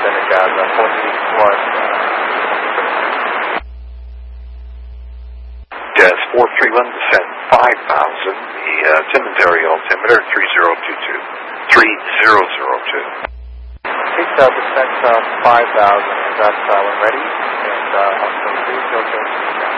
Center Gaza, 48 Jazz 431, descend 5,000, the Timmins area altimeter 3022. 3002. descent 5,000, is that when ready? And I'll please go to